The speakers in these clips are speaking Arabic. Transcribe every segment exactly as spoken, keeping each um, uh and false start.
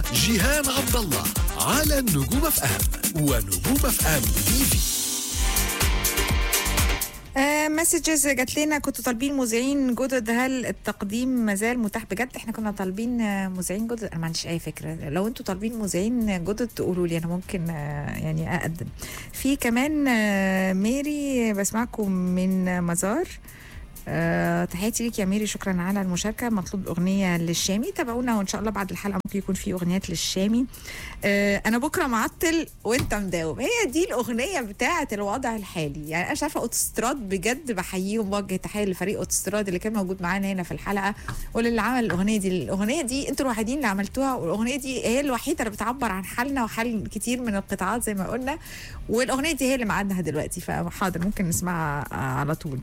جيهان عبد الله على النجوم اف ام ونجوم اف ام تي في. مسجز جات لنا، كنتوا طالبين مذيعين جدد، هل التقديم مازال متاح؟ بجد احنا كنا طالبين مذيعين جدد، انا ما عنديش اي فكره. لو انتوا طالبين مذيعين جدد تقولوا لي، انا ممكن يعني اقدم. في كمان ميري بسمعكم من مزار، أه تحياتي ليك يا ميري، شكرا على المشاركه. مطلوب اغنيه للشامي، تابعونا وان شاء الله بعد الحلقه ممكن يكون في اغنيات للشامي. أه انا بكره معطل وانت مداوم، هي دي الاغنيه بتاعه الوضع الحالي. يعني انا مش عارفه، اوتوستراد بجد بحييهم، بوجه تحيه لفريق اوتوستراد اللي كان موجود معانا هنا في الحلقه، واللي عمل الاغنيه دي. الاغنيه دي انتوا الوحيدين اللي عملتوها، والاغنيه دي هي الوحيده اللي بتعبر عن حالنا وحال كتير من القطاعات زي ما قلنا، والاغنيه دي هي اللي معادنا دلوقتي، فحاضر ممكن نسمعها على طول.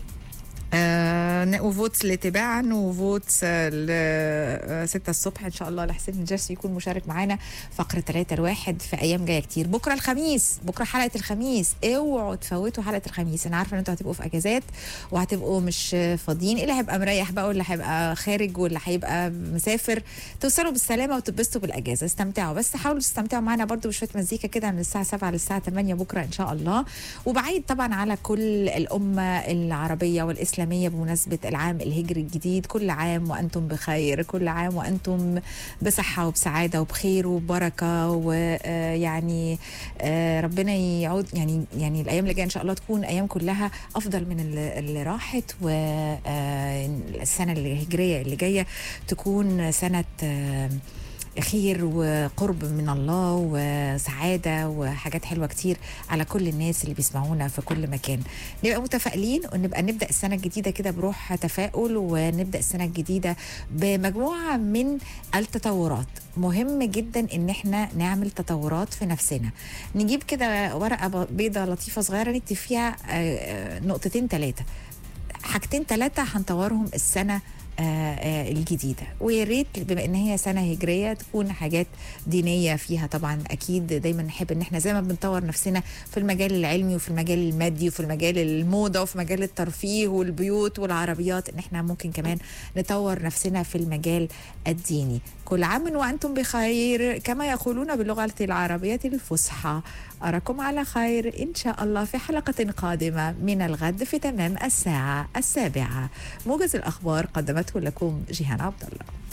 آه وفوتس لتباعا وفوتس آه ستة الصبح ان شاء الله لحسين الجرسي يكون مشارك معانا فقره ثلاثة الواحد في ايام جايه كتير. بكره الخميس، بكره حلقه الخميس، اوعوا تفوتوا حلقه الخميس. انا عارفه ان انتوا هتبقوا في اجازات وهتبقوا مش فاضيين، اللي هيبقى مريح بقى واللي هيبقى خارج واللي هيبقى مسافر، توصلوا بالسلامه وتبسطوا بالاجازه، استمتعوا. بس حاولوا تستمتعوا معانا برده بشويه مزيكا كده من الساعه سبعة للساعه ثمانية بكره ان شاء الله. وبعيد طبعا على كل الامه العربيه والاسلاميه بمناسبة العام الهجري الجديد، كل عام وأنتم بخير، كل عام وأنتم بصحة وبسعادة وبخير وبركة، ويعني ربنا يعود يعني يعني الأيام اللي جاية إن شاء الله تكون أيام كلها أفضل من اللي راحت، والسنة الهجرية اللي جاية تكون سنة خير وقرب من الله وسعادة وحاجات حلوة كتير على كل الناس اللي بيسمعونا في كل مكان. نبقى متفائلين ونبقى نبدأ السنة الجديدة كده بروح تفاؤل، ونبدأ السنة الجديدة بمجموعة من التطورات. مهم جدا ان احنا نعمل تطورات في نفسنا، نجيب كده ورقة بيضة لطيفة صغيرة نكتب فيها نقطتين ثلاثة، حاجتين ثلاثة هنطورهم السنة آه آه الجديدة. ويا ريت بما ان هي سنة هجرية تكون حاجات دينية فيها طبعا. اكيد دايما نحب ان احنا زي ما بنطور نفسنا في المجال العلمي وفي المجال المادي وفي المجال الموضة وفي مجال الترفيه والبيوت والعربيات، ان احنا ممكن كمان نطور نفسنا في المجال الديني. كل عام وانتم بخير كما يقولون باللغة العربية الفصحى. أراكم على خير إن شاء الله في حلقة قادمة من الغد في تمام الساعة السابعة. موجز الأخبار قدمته لكم جيهان عبد الله.